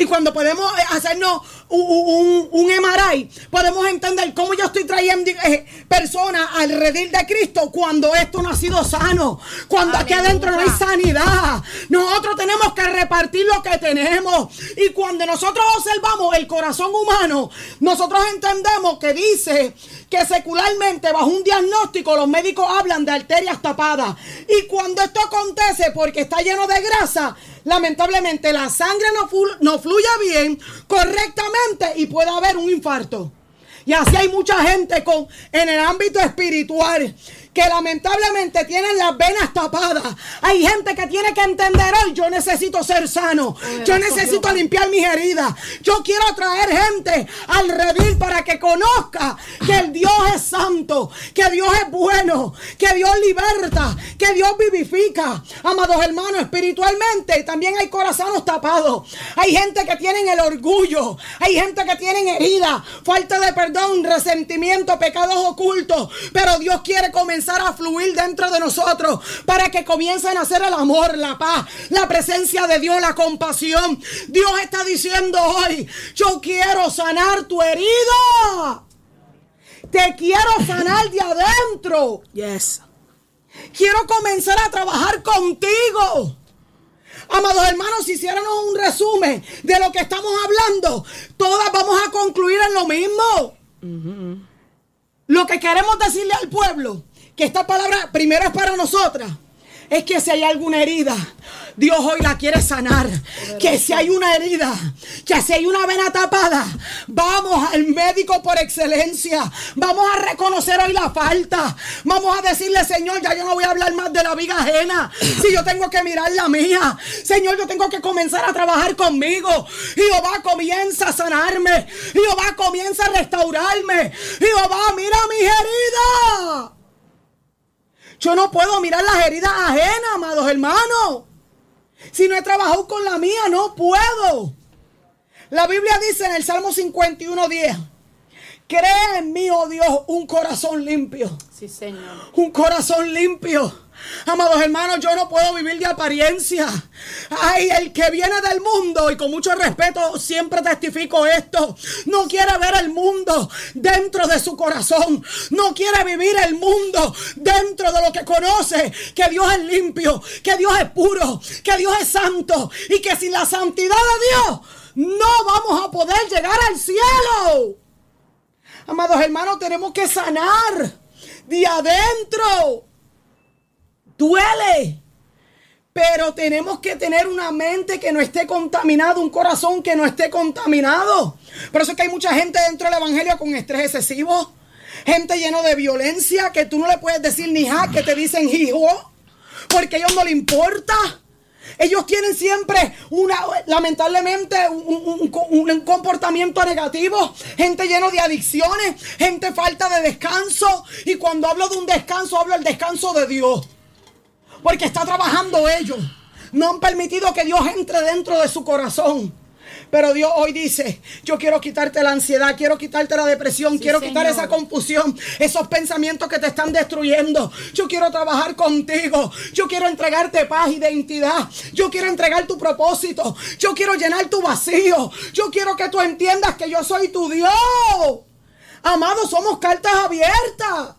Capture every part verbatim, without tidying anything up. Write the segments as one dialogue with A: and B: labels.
A: Y cuando podemos hacernos un, un, un M R I, podemos entender cómo yo estoy trayendo eh, personas al redil de Cristo cuando esto no ha sido sano, cuando Aleluya. Aquí adentro no hay sanidad. Nosotros tenemos que repartir lo que tenemos. Y cuando nosotros observamos el corazón humano, nosotros entendemos que dice que secularmente, bajo un diagnóstico, los médicos hablan de arterias tapadas. Y cuando esto acontece, porque está lleno de grasa, lamentablemente la sangre no, flu- no fluye bien, correctamente, y puede haber un infarto. Y así hay mucha gente con, en el ámbito espiritual que lamentablemente tienen las venas tapadas. Hay gente que tiene que entender hoy: yo necesito ser sano, yo necesito limpiar mis heridas. Yo quiero traer gente al redil para que conozca que el Dios es santo, que Dios es bueno, que Dios liberta, que Dios vivifica. Amados hermanos, espiritualmente también hay corazones tapados. Hay gente que tienen el orgullo, hay gente que tienen heridas, falta de perdón, resentimiento, pecados ocultos. Pero Dios quiere comenzar a fluir dentro de nosotros para que comiencen a hacer el amor, la paz, la presencia de Dios, la compasión. Dios está diciendo hoy: yo quiero sanar tu herida, te quiero sanar de adentro.
B: Yes.
A: Quiero comenzar a trabajar contigo. Amados hermanos, si hiciéramos un resumen de lo que estamos hablando, todas vamos a concluir en lo mismo. Uh-huh. Lo que queremos decirle al pueblo, que esta palabra primero es para nosotras, es que si hay alguna herida, Dios hoy la quiere sanar. Que si hay una herida, que si hay una vena tapada, vamos al médico por excelencia. Vamos a reconocer hoy la falta. Vamos a decirle: Señor, ya yo no voy a hablar más de la viga ajena. Si yo tengo que mirar la mía, Señor, yo tengo que comenzar a trabajar conmigo. Jehová comienza a sanarme. Jehová comienza a restaurarme. Jehová, mira mis heridas. Yo no puedo mirar las heridas ajenas, amados hermanos. Si no he trabajado con la mía, no puedo. La Biblia dice en el Salmo cincuenta y uno diez: crea en mí, oh Dios, un corazón limpio.
B: Sí, Señor.
A: Un corazón limpio. Amados hermanos, yo no puedo vivir de apariencia. Ay, el que viene del mundo, y con mucho respeto siempre testifico esto, no quiere ver el mundo dentro de su corazón. No quiere vivir el mundo dentro de lo que conoce, que Dios es limpio, que Dios es puro, que Dios es santo, y que sin la santidad de Dios no vamos a poder llegar al cielo. Amados hermanos, tenemos que sanar de adentro. Duele, pero tenemos que tener una mente que no esté contaminada, un corazón que no esté contaminado. Por eso es que hay mucha gente dentro del evangelio con estrés excesivo, gente llena de violencia, que tú no le puedes decir ni ja, que te dicen hijo, porque a ellos no les importa. Ellos tienen siempre una, lamentablemente, un, un, un comportamiento negativo. Gente llena de adicciones, gente falta de descanso. Y cuando hablo de un descanso, hablo del descanso de Dios. Porque está trabajando ellos. No han permitido que Dios entre dentro de su corazón. Pero Dios hoy dice: yo quiero quitarte la ansiedad, quiero quitarte la depresión, sí, quiero Señor. Quitar esa confusión, esos pensamientos que te están destruyendo. Yo quiero trabajar contigo. Yo quiero entregarte paz, identidad. Yo quiero entregar tu propósito. Yo quiero llenar tu vacío. Yo quiero que tú entiendas que yo soy tu Dios. Amados, somos cartas abiertas.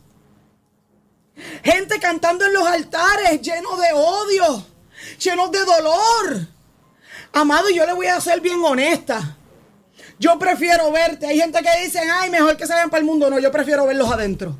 A: Gente cantando en los altares, llenos de odio, llenos de dolor. Amado, yo le voy a ser bien honesta. Yo prefiero verte. Hay gente que dice: ay, mejor que se vayan para el mundo. No, yo prefiero verlos adentro.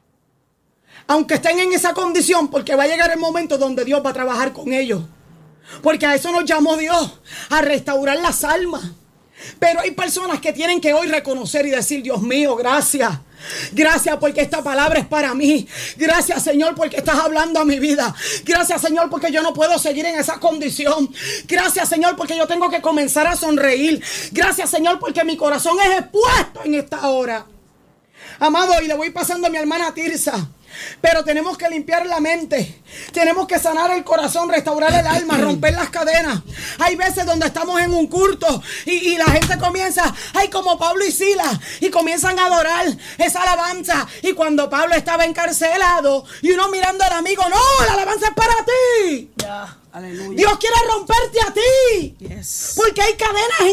A: Aunque estén en esa condición, porque va a llegar el momento donde Dios va a trabajar con ellos. Porque a eso nos llamó Dios, a restaurar las almas. Pero hay personas que tienen que hoy reconocer y decir: Dios mío, gracias. Gracias porque esta palabra es para mí. Gracias, Señor, porque estás hablando a mi vida. Gracias, Señor, porque yo no puedo seguir en esa condición. Gracias, Señor, porque yo tengo que comenzar a sonreír. Gracias, Señor, porque mi corazón es expuesto en esta hora. Amado, y le voy pasando a mi hermana Tirsa. Pero tenemos que limpiar la mente. Tenemos que sanar el corazón, restaurar el alma, romper las cadenas. Hay veces donde estamos en un culto y, y la gente comienza, ay, como Pablo y Silas, y comienzan a adorar esa alabanza. Y cuando Pablo estaba encarcelado y uno mirando al amigo: no, la alabanza es para ti.
B: Yeah. Aleluya.
A: Dios quiere romperte a ti.
B: Yes.
A: Porque hay cadenas